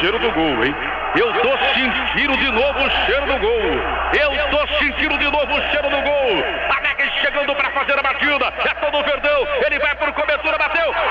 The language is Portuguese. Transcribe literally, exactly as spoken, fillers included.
cheiro do gol, hein? Eu tô sentindo de novo o cheiro do gol. Eu tô sentindo de novo o cheiro do gol. Alex chegando para fazer a batida. É todo o Verdão. Ele vai por cobertura, bateu.